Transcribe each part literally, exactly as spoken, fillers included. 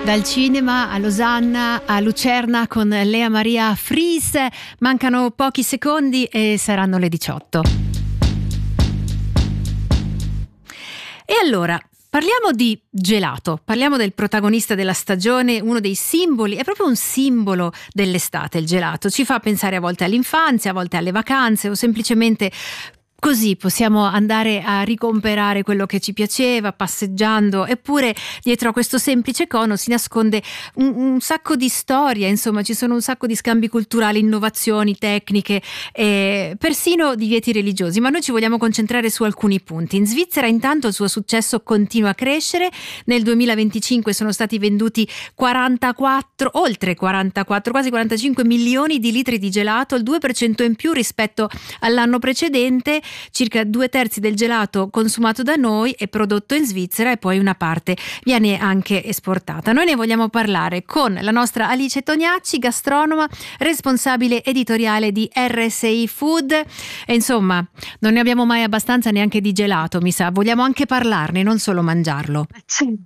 Dal cinema a Losanna a Lucerna con Lea Maria Fries, mancano pochi secondi e saranno le diciotto. E allora, parliamo di gelato, parliamo del protagonista della stagione, uno dei simboli, è proprio un simbolo dell'estate il gelato, ci fa pensare a volte all'infanzia, a volte alle vacanze o semplicemente così possiamo andare a ricomperare quello che ci piaceva passeggiando, eppure dietro a questo semplice cono si nasconde un, un sacco di storia, insomma ci sono un sacco di scambi culturali, innovazioni, tecniche, eh, persino divieti religiosi, ma noi ci vogliamo concentrare su alcuni punti. In Svizzera intanto il suo successo continua a crescere, nel duemilaventicinque sono stati venduti quarantaquattro, oltre quarantaquattro, quasi quarantacinque milioni di litri di gelato, il due per cento in più rispetto all'anno precedente. Circa due terzi del gelato consumato da noi è prodotto in Svizzera e poi una parte viene anche esportata. Noi ne vogliamo parlare con la nostra Alice Tognacci, gastronoma, responsabile editoriale di R S I Food. E insomma, non ne abbiamo mai abbastanza neanche di gelato, mi sa. Vogliamo anche parlarne, non solo mangiarlo. Sì.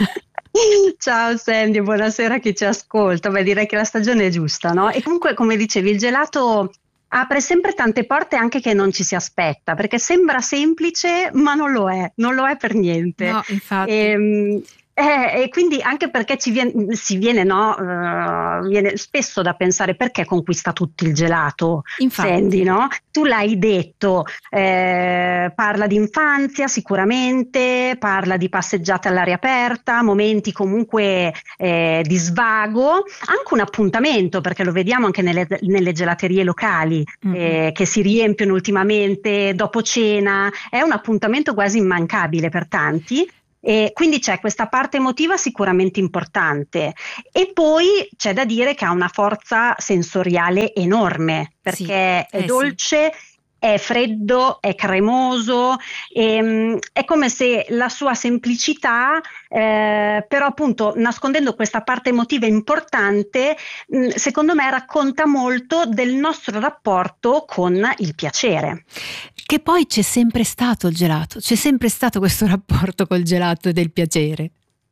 Ciao Sandy, buonasera a chi ci ascolta. Beh, direi che la stagione è giusta, no? E comunque, come dicevi, il gelato apre sempre tante porte anche che non ci si aspetta, perché sembra semplice ma non lo è, non lo è per niente. No, infatti. E, eh, e quindi anche perché ci viene, si viene, no, uh, viene spesso da pensare perché conquista tutti il gelato, Infatti. Sandy, no? Tu l'hai detto, eh, parla di infanzia sicuramente, parla di passeggiate all'aria aperta, momenti comunque eh, di svago, anche un appuntamento, perché lo vediamo anche nelle, nelle gelaterie locali mm-hmm. eh, che si riempiono ultimamente dopo cena, è un appuntamento quasi immancabile per tanti. E quindi c'è questa parte emotiva sicuramente importante e poi c'è da dire che ha una forza sensoriale enorme perché sì, è eh dolce, sì. È freddo, è cremoso, e, è come se la sua semplicità, eh, però appunto nascondendo questa parte emotiva importante, mh, secondo me racconta molto del nostro rapporto con il piacere. Che poi c'è sempre stato il gelato, c'è sempre stato questo rapporto col gelato e del piacere.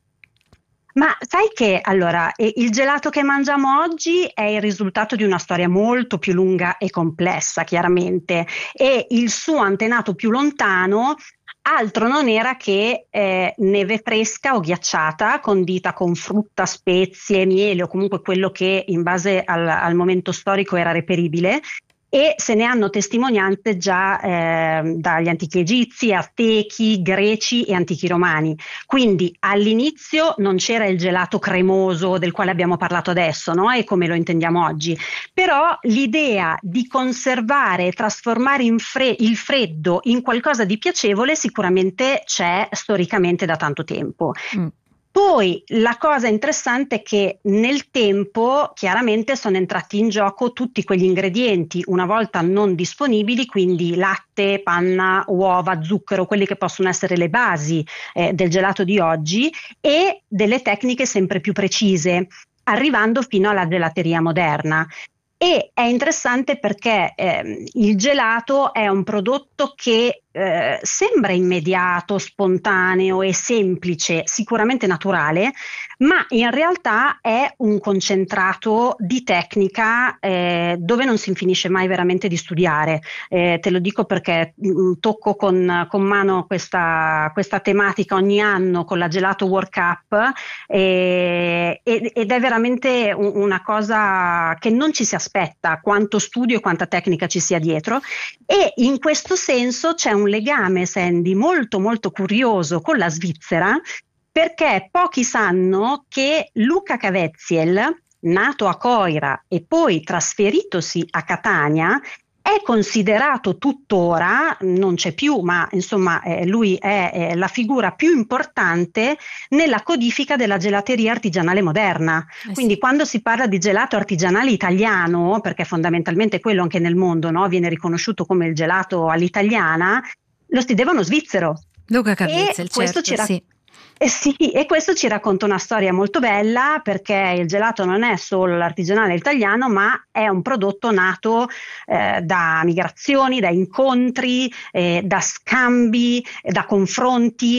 Ma sai che allora il gelato che mangiamo oggi è il risultato di una storia molto più lunga e complessa, chiaramente, e il suo antenato più lontano altro non era che eh, neve fresca o ghiacciata condita con frutta, spezie, miele o comunque quello che in base al, al momento storico era reperibile. E se ne hanno testimonianze già eh, dagli antichi egizi, aztechi, greci e antichi romani. Quindi all'inizio non c'era il gelato cremoso del quale abbiamo parlato adesso, no? E come lo intendiamo oggi. Però l'idea di conservare e trasformare in fre- il freddo in qualcosa di piacevole sicuramente c'è storicamente da tanto tempo. Mm. Poi la cosa interessante è che nel tempo chiaramente sono entrati in gioco tutti quegli ingredienti una volta non disponibili, quindi latte, panna, uova, zucchero, quelli che possono essere le basi eh, del gelato di oggi e delle tecniche sempre più precise, arrivando fino alla gelateria moderna. E è interessante perché eh, il gelato è un prodotto che eh, sembra immediato, spontaneo e semplice, sicuramente naturale, ma in realtà è un concentrato di tecnica eh, dove non si finisce mai veramente di studiare. Eh, te lo dico perché mh, tocco con, con mano questa, questa tematica ogni anno con la Gelato World Cup eh, ed, ed è veramente un, una cosa che non ci si aspetta, quanto studio e quanta tecnica ci sia dietro, e in questo senso c'è un legame, Sandy, molto molto curioso con la Svizzera, perché pochi sanno che Luca Caviezel, nato a Coira e poi trasferitosi a Catania, è considerato tuttora, non c'è più, ma insomma eh, lui è eh, la figura più importante nella codifica della gelateria artigianale moderna. Eh Quindi sì. Quando si parla di gelato artigianale italiano, perché fondamentalmente quello anche nel mondo, no, viene riconosciuto come il gelato all'italiana, lo si devono svizzero. Luca Caviezel, questo certo, ci rac- sì. Eh sì, e questo ci racconta una storia molto bella, perché il gelato non è solo l'artigianale italiano, ma è un prodotto nato eh, da migrazioni, da incontri, eh, da scambi, eh, da confronti.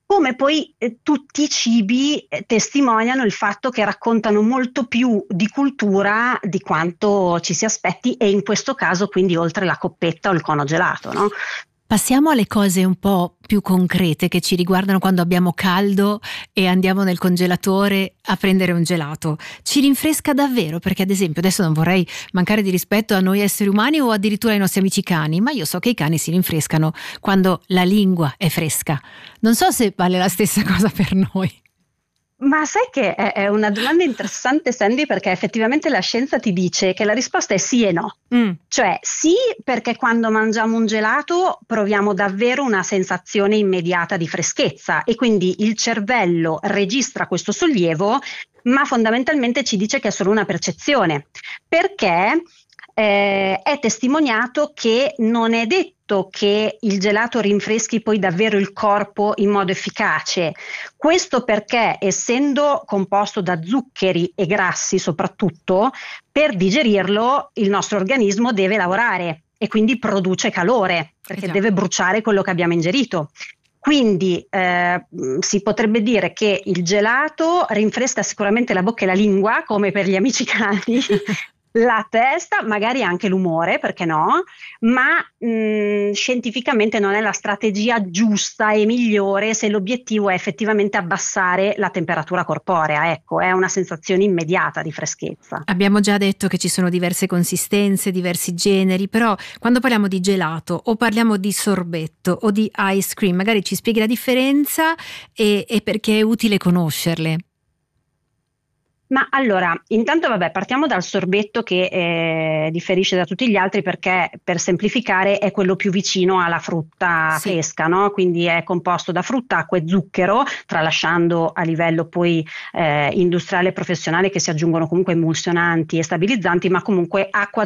come poi eh, tutti i cibi eh, testimoniano il fatto che raccontano molto più di cultura di quanto ci si aspetti, e in questo caso quindi oltre la coppetta o il cono gelato, no? Passiamo alle cose un po' più concrete che ci riguardano quando abbiamo caldo e andiamo nel congelatore a prendere un gelato. Ci rinfresca davvero? Perché ad esempio, adesso non vorrei mancare di rispetto a noi esseri umani o addirittura ai nostri amici cani, ma io so che i cani si rinfrescano quando la lingua è fresca. Non so se vale la stessa cosa per noi. Ma sai che è, è una domanda interessante, Sandy, perché effettivamente la scienza ti dice che la risposta è sì e no. Mm. Cioè sì, perché quando mangiamo un gelato proviamo davvero una sensazione immediata di freschezza e quindi il cervello registra questo sollievo, ma fondamentalmente ci dice che è solo una percezione, perché eh, è testimoniato che non è detto che il gelato rinfreschi poi davvero il corpo in modo efficace. Questo perché, essendo composto da zuccheri e grassi soprattutto, per digerirlo il nostro organismo deve lavorare e quindi produce calore, perché Eh già. deve bruciare quello che abbiamo ingerito. Quindi eh, si potrebbe dire che il gelato rinfresca sicuramente la bocca e la lingua, come per gli amici cani, la testa, magari anche l'umore, perché no? Ma mh, scientificamente non è la strategia giusta e migliore se l'obiettivo è effettivamente abbassare la temperatura corporea. Ecco, è una sensazione immediata di freschezza. Abbiamo già detto che ci sono diverse consistenze, diversi generi, però quando parliamo di gelato o parliamo di sorbetto o di ice cream, magari ci spieghi la differenza e, e perché è utile conoscerle. Ma allora, intanto vabbè, partiamo dal sorbetto che eh, differisce da tutti gli altri perché, per semplificare, è quello più vicino alla frutta Sì. fresca, no? Quindi è composto da frutta, acqua e zucchero, tralasciando a livello poi eh, industriale e professionale che si aggiungono comunque emulsionanti e stabilizzanti, ma comunque acqua,